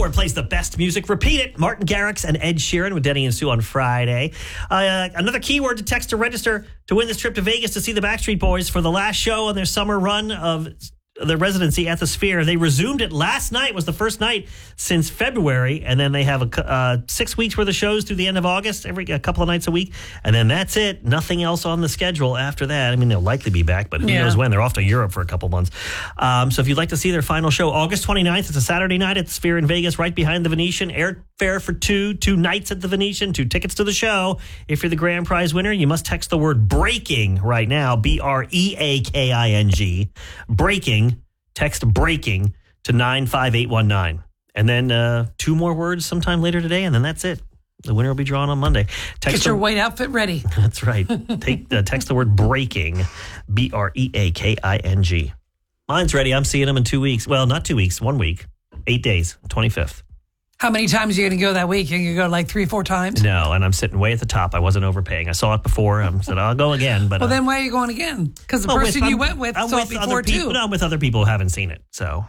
104 plays the best music. Repeat it. Martin Garrix and Ed Sheeran with Denny and Sue on Friday. Another keyword to text to register to win this trip to Vegas to see the Backstreet Boys for the last show on their summer run of their residency at the Sphere. They resumed it last night, was the first night since February, and then they have 6 weeks worth of shows through the end of August, a couple of nights a week, and then that's it. Nothing else on the schedule after that. I mean, they'll likely be back, but who knows when. They're off to Europe for a couple months. So if you'd like to see their final show, August 29th, it's a Saturday night at the Sphere in Vegas, right behind the Venetian. Airfare for two nights at the Venetian, 2 tickets to the show. If you're the grand prize winner, you must text the word BREAKING right now, BREAKING, BREAKING. Text BREAKING to 95819. And then 2 more words sometime later today, and then that's it. The winner will be drawn on Monday. Get your white outfit ready. That's right. Text the word BREAKING, BREAKING. Mine's ready. I'm seeing them in 2 weeks. Well, not 2 weeks, 1 week. 8 days, 25th. How many times are you going to go that week? You're going to go like 3 or 4 times? No, and I'm sitting way at the top. I wasn't overpaying. I saw it before. I said, I'll go again. But well, then why are you going again? Because the person you went with saw it before, too. No, I'm with other people who haven't seen it, so.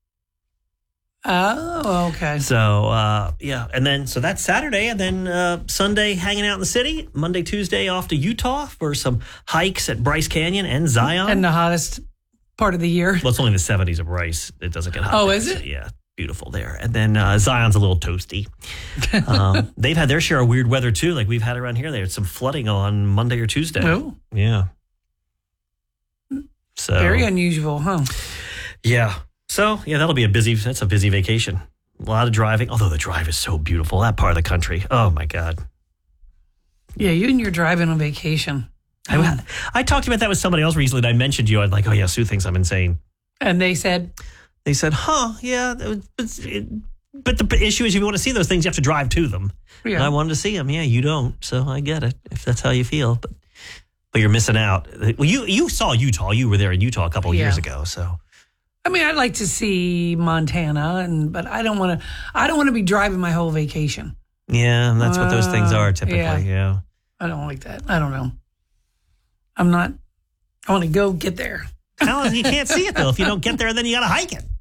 Oh, okay. So, yeah. And then, so that's Saturday. And then Sunday, hanging out in the city. Monday, Tuesday, off to Utah for some hikes at Bryce Canyon and Zion. And the hottest part of the year. Well, it's only the 70s of Bryce. It doesn't get hot. Oh, is it? Yeah. Beautiful there. And then Zion's a little toasty. They've had their share of weird weather too, like we've had around here. They had some flooding on Monday or Tuesday. Oh. Yeah. So very unusual, huh? Yeah. So, yeah, that's a busy vacation. A lot of driving, although the drive is so beautiful. That part of the country. Oh, my God. Yeah, you and your driving on vacation. I talked about that with somebody else recently, and I mentioned you. I'm like, oh, yeah, Sue thinks I'm insane. And they said, yeah, but the issue is if you want to see those things, you have to drive to them. Yeah. And I wanted to see them. Yeah, you don't. So I get it if that's how you feel. But you're missing out. Well, you saw Utah. You were there in Utah a couple of years ago. So, I mean, I'd like to see Montana, but I don't want to be driving my whole vacation. Yeah, and that's what those things are typically. Yeah. I don't like that. I don't know. I want to go get there. You can't see it, though. If you don't get there, then you got to hike it.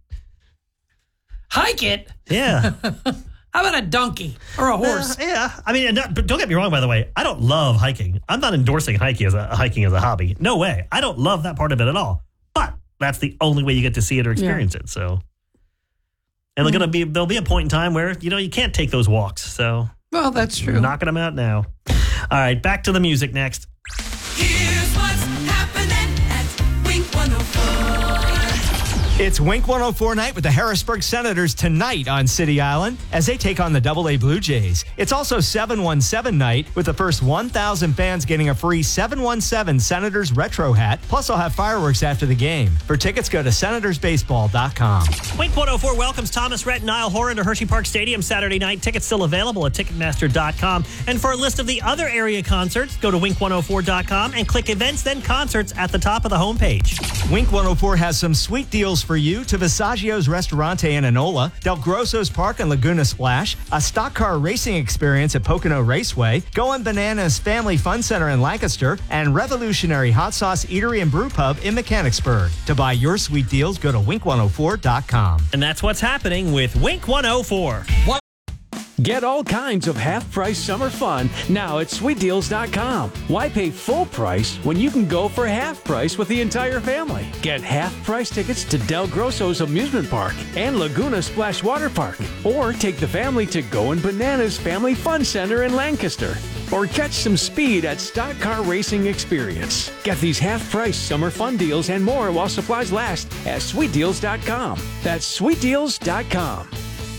Hike it? Yeah. How about a donkey or a horse? Yeah. I mean, don't get me wrong, by the way. I don't love hiking. I'm not endorsing hiking as a hobby. No way. I don't love that part of it at all. But that's the only way you get to see it or experience it. So, and there'll be a point in time where, you can't take those walks. So, well, that's true. Knocking them out now. All right. Back to the music next. Here's what's happening at Wink 104. It's Wink 104 night with the Harrisburg Senators tonight on City Island as they take on the AA Blue Jays. It's also 717 night with the first 1,000 fans getting a free 717 Senators retro hat. Plus, I'll have fireworks after the game. For tickets, go to senatorsbaseball.com. Wink 104 welcomes Thomas Rhett and Niall Horan to Hershey Park Stadium Saturday night. Tickets still available at Ticketmaster.com. And for a list of the other area concerts, go to Wink104.com and click Events, then Concerts at the top of the homepage. Wink 104 has some sweet deals for you to Visaggio's Ristorante in Enola, Del Grosso's Park and Laguna Splash, a stock car racing experience at Pocono Raceway, Going Bananas Family Fun Center in Lancaster, and Revolutionary Hot Sauce Eatery and Brew Pub in Mechanicsburg. To buy your sweet deals, go to Wink104.com. And that's what's happening with Wink 104. Get all kinds of half-price summer fun now at SweetDeals.com. Why pay full price when you can go for half price with the entire family? Get half-price tickets to Del Grosso's Amusement Park and Laguna Splash Water Park. Or take the family to Going Bananas Family Fun Center in Lancaster. Or catch some speed at Stock Car Racing Experience. Get these half-price summer fun deals and more while supplies last at SweetDeals.com. That's SweetDeals.com.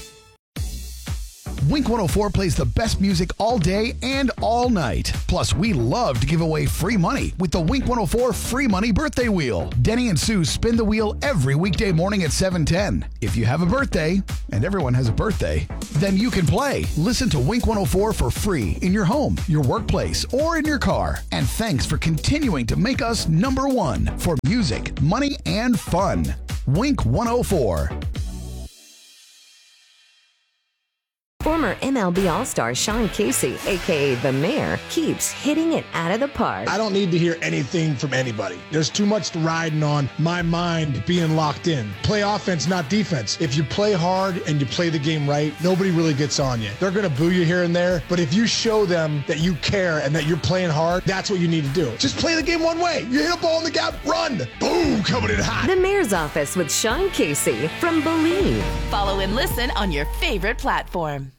Wink 104 plays the best music all day and all night. Plus, we love to give away free money with the Wink 104 Free Money Birthday Wheel. Denny and Sue spin the wheel every weekday morning at 7:10. If you have a birthday, and everyone has a birthday, then you can play. Listen to Wink 104 for free in your home, your workplace, or in your car. And thanks for continuing to make us number one for music, money, and fun. Wink 104. For Former MLB All-Star Sean Casey, a.k.a. The Mayor, keeps hitting it out of the park. I don't need to hear anything from anybody. There's too much riding on my mind being locked in. Play offense, not defense. If you play hard and you play the game right, nobody really gets on you. They're going to boo you here and there, but if you show them that you care and that you're playing hard, that's what you need to do. Just play the game one way. You hit a ball in the gap, run. Boom, coming in hot. The Mayor's Office with Sean Casey from Believe. Follow and listen on your favorite platform.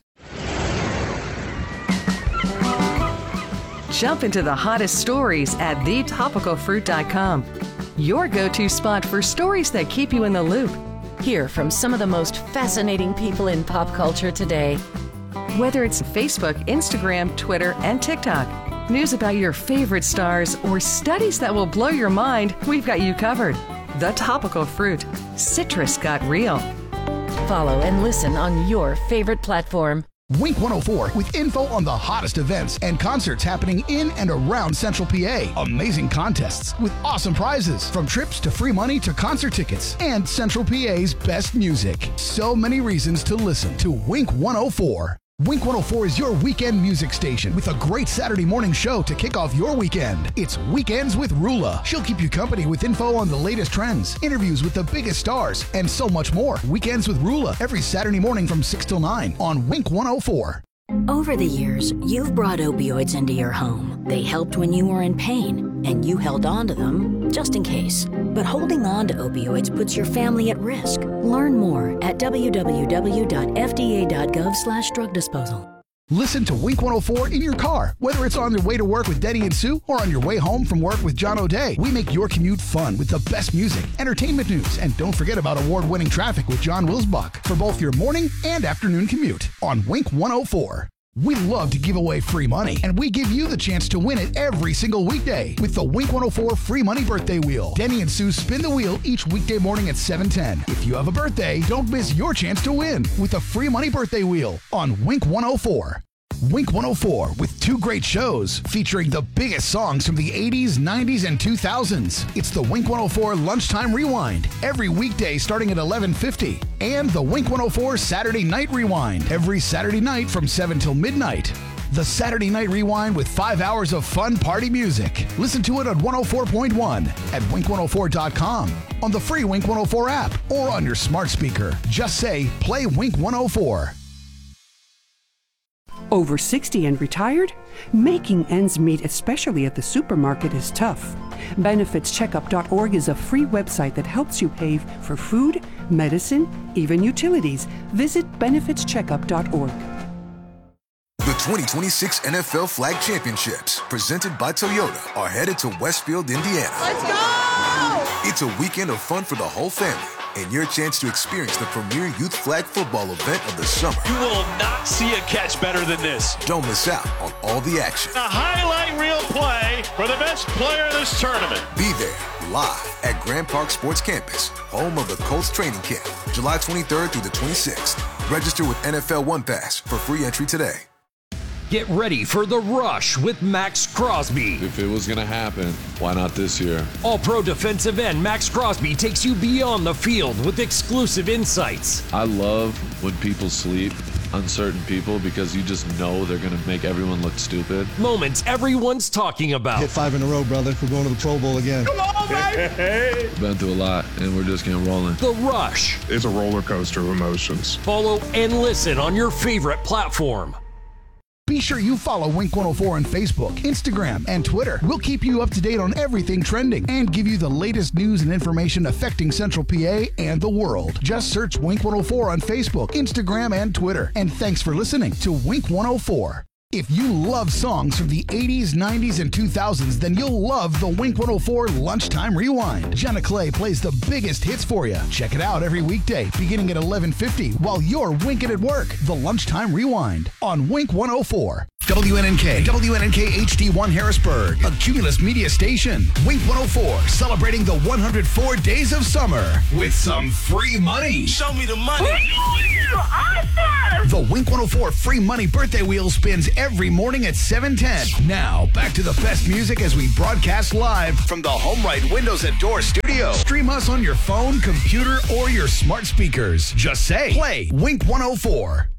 Jump into the hottest stories at thetopicalfruit.com. Your go-to spot for stories that keep you in the loop. Hear from some of the most fascinating people in pop culture today. Whether it's Facebook, Instagram, Twitter, and TikTok, news about your favorite stars, or studies that will blow your mind, we've got you covered. The Topical Fruit. Citrus got real. Follow and listen on your favorite platform. Wink 104 with info on the hottest events and concerts happening in and around Central PA. Amazing contests with awesome prizes, from trips to free money to concert tickets, and Central PA's best music. So many reasons to listen to Wink 104. Wink 104 is your weekend music station with a great Saturday morning show to kick off your weekend. It's Weekends with Rula. She'll keep you company with info on the latest trends, interviews with the biggest stars, and so much more. Weekends with Rula every Saturday morning from 6 till 9 on Wink 104. Over the years, you've brought opioids into your home. They helped when you were in pain, and you held on to them just in case. But holding on to opioids puts your family at risk. Learn more at www.fda.gov/drug disposal. Listen to Wink 104 in your car, whether it's on your way to work with Denny and Sue or on your way home from work with John O'Day. We make your commute fun with the best music, entertainment news, and don't forget about award-winning traffic with John Wilsbach for both your morning and afternoon commute on Wink 104. We love to give away free money, and we give you the chance to win it every single weekday with the Wink 104 Free Money Birthday Wheel. Denny and Sue spin the wheel each weekday morning at 7:10. If you have a birthday, don't miss your chance to win with the Free Money Birthday Wheel on Wink 104. Wink 104 with two great shows featuring the biggest songs from the 80s, 90s, and 2000s. It's the Wink 104 Lunchtime Rewind every weekday starting at 11:50, and the Wink 104 Saturday Night Rewind every Saturday night from 7 till midnight. The Saturday Night Rewind with 5 hours of fun party music. Listen to it at 104.1, at wink104.com, on the free Wink 104 app, or on your smart speaker. Just say, play Wink 104. Over 60 and retired? Making ends meet, especially at the supermarket, is tough. BenefitsCheckup.org is a free website that helps you pay for food, medicine, even utilities. Visit BenefitsCheckup.org. The 2026 NFL Flag Championships, presented by Toyota, are headed to Westfield, Indiana. Let's go! It's a weekend of fun for the whole family, and your chance to experience the premier youth flag football event of the summer. You will not see a catch better than this. Don't miss out on all the action. A highlight reel play for the best player of this tournament. Be there live at Grand Park Sports Campus, home of the Colts training camp, July 23rd through the 26th. Register with NFL One Pass for free entry today. Get ready for The Rush with Max Crosby. If it was going to happen, why not this year? All-Pro defensive end Max Crosby takes you beyond the field with exclusive insights. I love when people sleep on certain people because you just know they're going to make everyone look stupid. Moments everyone's talking about. Hit 5 in a row, brother. We're going to the Pro Bowl again. Come on, baby! Been through a lot, and we're just getting rolling. The Rush. It's a roller coaster of emotions. Follow and listen on your favorite platform. Be sure you follow Wink 104 on Facebook, Instagram, and Twitter. We'll keep you up to date on everything trending and give you the latest news and information affecting Central PA and the world. Just search Wink 104 on Facebook, Instagram, and Twitter. And thanks for listening to Wink 104. If you love songs from the 80s, 90s, and 2000s, then you'll love the Wink 104 Lunchtime Rewind. Jenna Clay plays the biggest hits for you. Check it out every weekday, beginning at 11:50, while you're winking at work. The Lunchtime Rewind on Wink 104. WNNK HD1 Harrisburg, a Cumulus media station. Wink 104, celebrating the 104 days of summer with some free money. Show me the money. Awesome! The Wink 104 Free Money Birthday Wheel spins every morning at 7:10. Now, back to the best music as we broadcast live from the HomeRight Windows and Door studio. Stream us on your phone, computer, or your smart speakers. Just say, play Wink 104.